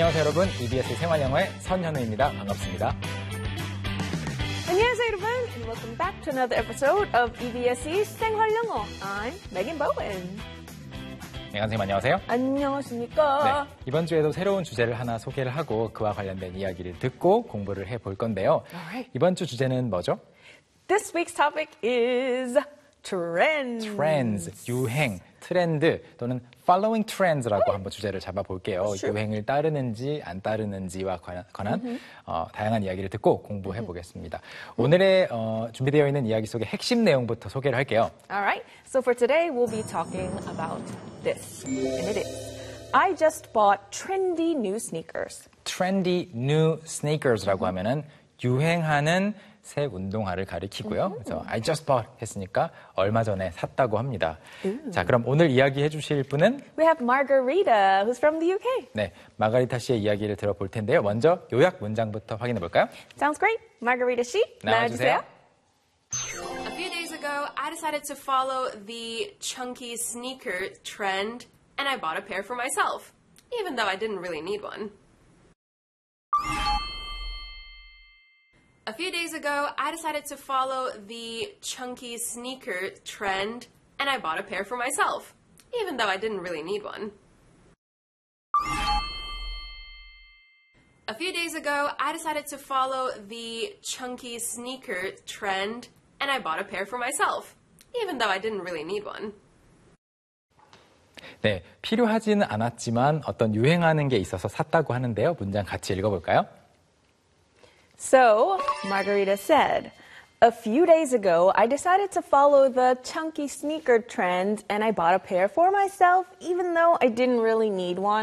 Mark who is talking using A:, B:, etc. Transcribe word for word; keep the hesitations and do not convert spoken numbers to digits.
A: 안녕하세요 여러분, 이비에스 생활영어의 선현우입니다. 반갑습니다.
B: 안녕하세요 여러분, and welcome back to another episode of 이비에스의 생활영어. I'm Megan Bowen.
A: 메간 선생님 안녕하세요.
B: 안녕하십니까.
A: 네, 이번 주에도 새로운 주제를 하나 소개를 하고 그와 관련된 이야기를 듣고 공부를 해볼 건데요.
B: Alright.
A: 이번 주 주제는 뭐죠?
B: This week's topic is trends.
A: Trends, 유행, 트렌드 또는 following trends라고 한번 주제를 잡아볼게요. 유행을 따르는지 안 따르는지와 관한, 관한 어, 다양한 이야기를 듣고 공부해 보겠습니다. 오늘의 어, 준비되어 있는 이야기 속의 핵심 내용부터 소개를 할게요.
B: Alright, so for today we'll be talking about this. And it is, I just bought trendy new sneakers.
A: trendy new sneakers라고 하면은 유행하는 새 운동화를 가리키고요. 그래서 I just bought 했으니까 얼마 전에 샀다고 합니다. 자, 그럼 오늘 이야기해 주실 분은
B: We have Margarita, who's from the U K.
A: 네, 마가리타 씨의 이야기를 들어볼 텐데요. 먼저 요약 문장부터 확인해 볼까요?
B: Sounds great. Margarita 씨,
A: 나와주세요.
C: A few days ago, I decided to follow the chunky sneaker trend, and I bought a pair for myself, even though I didn't really need one. A few days ago, I decided to follow the chunky sneaker trend, and I bought a pair for myself, even though I didn't really need one. A few days ago, I decided to follow the chunky sneaker trend, and I bought a pair for myself, even though I didn't really need one.
A: 네, 필요하지는 않았지만 어떤 유행하는 게 있어서 샀다고 하는데요. 문장 같이 읽어볼까요?
B: So, Margarita said, a few days ago, I decided to follow the chunky sneaker trend and I bought a pair for myself, even though I didn't really need one.